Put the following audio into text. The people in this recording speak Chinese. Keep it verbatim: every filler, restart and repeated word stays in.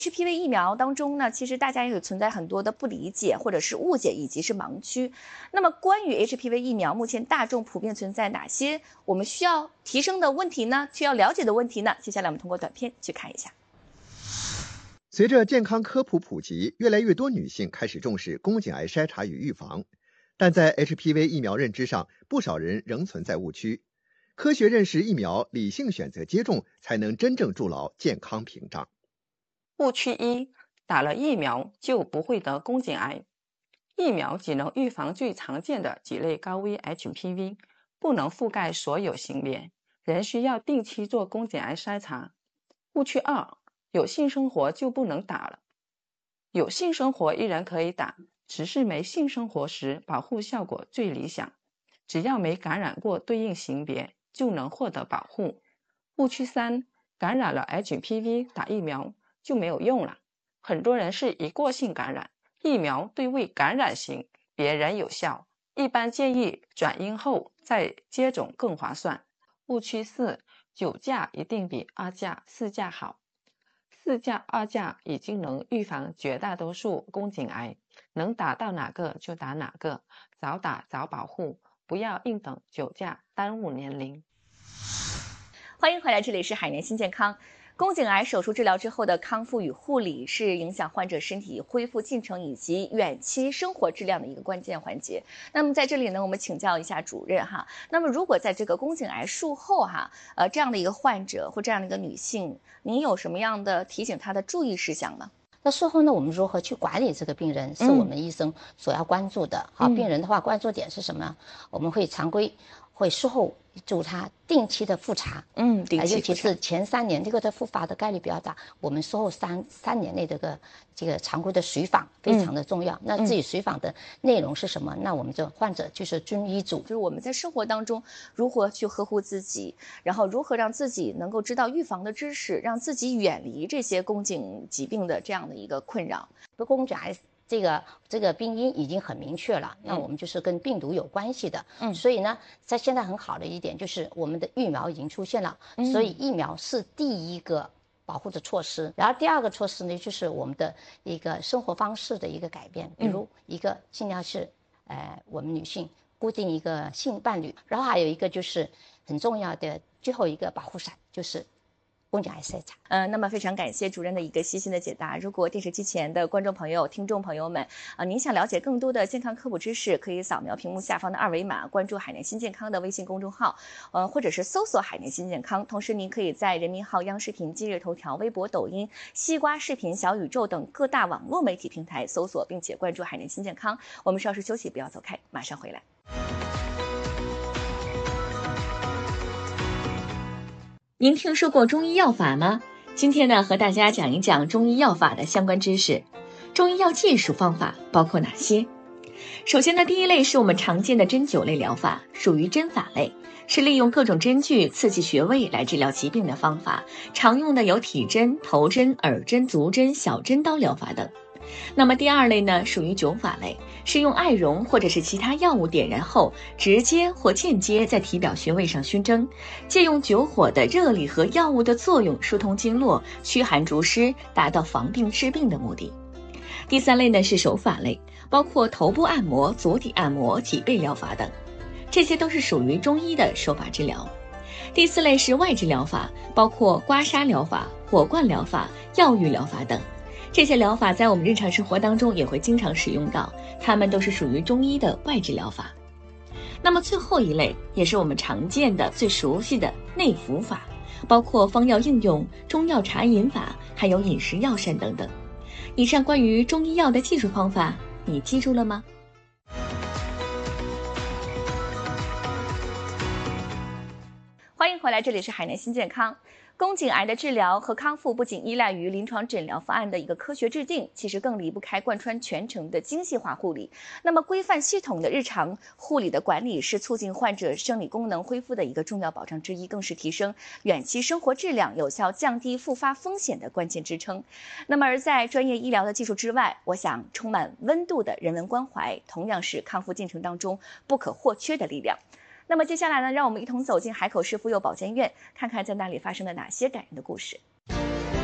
H P V 疫苗当中呢，其实大家也有存在很多的不理解或者是误解以及是盲区。那么关于 H P V 疫苗，目前大众普遍存在哪些我们需要提升的问题呢？需要了解的问题呢？接下来我们通过短片去看一下。 随着健康科普普及，越来越多女性开始重视宫颈癌筛查与预防，但在 H P V 疫苗认知上，不少人仍存在误区。科学认识疫苗，理性选择接种，才能真正筑牢健康屏障。 误区一：打了疫苗就不会得宫颈癌。疫苗只能预防最常见的几类高危 H P V， 不能覆盖所有性别，仍需要定期做宫颈癌筛查。误区二：有性生活就不能打了。有性生活依然可以打，只是没性生活时保护效果最理想，只要没感染过对应性别，就能获得保护。误区三：感染了 H P V 打疫苗就没有用了。很多人是一过性感染，疫苗对未感染型别人有效，一般建议转阴后再接种更划算。误区四：九价一定比二价、四价好。四价、二价已经能预防绝大多数宫颈癌，能打到哪个就打哪个，早打早保护，不要硬等九价，耽误年龄。 欢迎回来，这里是海年新健康。宫颈癌手术治疗之后的康复与护理是影响患者身体恢复进程以及远期生活质量的一个关键环节。那么在这里呢，我们请教一下主任哈。那么如果在这个宫颈癌术后哈，呃，这样的一个患者或这样的一个女性，您有什么样的提醒她的注意事项吗？ 那术后呢，我们如何去管理这个病人，是我们医生所要关注的。好、嗯，病人的话，关注点是什么？我们会常规会术后祝他定期的复查， 嗯，定期尤其是前三年这个的复发的概率比较大。我们术后三三年内这个这个常规的随访非常的重要。嗯、那至于随访的内容是什么？嗯、那我们就患者就是遵医嘱， 就是我们在生活当中如何去呵护自己，然后如何让自己能够知道预防的知识，让自己远离这些宫颈疾病的这样的一个困扰。 宫颈癌这个这个病因已经很明确了，那我们就是跟病毒有关系的，嗯，所以呢，在现在很好的一点就是我们的疫苗已经出现了，嗯、所以疫苗是第一个保护的措施。然后第二个措施呢，就是我们的一个生活方式的一个改变，比如一个尽量是，呃，我们女性固定一个性伴侣，然后还有一个就是很重要的最后一个保护伞就是宫颈癌筛查。 呃，那么非常感谢主任的一个细心的解答。如果电视机前的观众朋友、听众朋友们，呃，您想了解更多的健康科普知识，可以扫描屏幕下方的二维码，关注海年新健康的微信公众号，呃，或者是搜索海年新健康。同时，您可以在人民号、央视频、今日头条、微博、抖音、西瓜视频、小宇宙等各大网络媒体平台搜索并且关注海年新健康。我们稍事休息，不要走开，马上回来。您听说过中医药法吗？今天呢，和大家讲一讲中医药法的相关知识。中医药技术方法包括哪些？首先呢，第一类是我们常见的针灸类疗法，属于针法类，是利用各种针具刺激穴位来治疗疾病的方法。常用的有体针、头针、耳针、足针、小针刀疗法等。那么第二类呢，属于灸法类，是用艾绒或者是其他药物点燃后，直接或间接在体表穴位上熏蒸，借用灸火的热力和药物的作用疏通经络，驱寒除湿，达到防病治病的目的。第三类呢是手法类，包括头部按摩、足底按摩、脊背疗法等，这些都是属于中医的手法治疗。第四类是外治疗法，包括刮痧疗法、火罐疗法、药浴疗法等。这些疗法在我们日常生活当中也会经常使用到，它们都是属于中医的外治疗法。那么最后一类也是我们常见的、最熟悉的内服法，包括方药应用、中药茶饮法，还有饮食药膳等等。以上关于中医药的技术方法，你记住了吗？欢迎回来，这里是海南新健康。宫颈癌的治疗和康复不仅依赖于临床诊疗方案的一个科学制定，其实更离不开贯穿全程的精细化护理。那么规范系统的日常护理的管理是促进患者生理功能恢复的一个重要保障之一，更是提升远期生活质量、有效降低复发风险的关键支撑。那么而在专业医疗的技术之外，我想充满温度的人文关怀同样是康复进程当中不可或缺的力量。那么接下来呢，让我们一同走进海口市妇幼保健院，看看在那里发生了哪些感人的故事。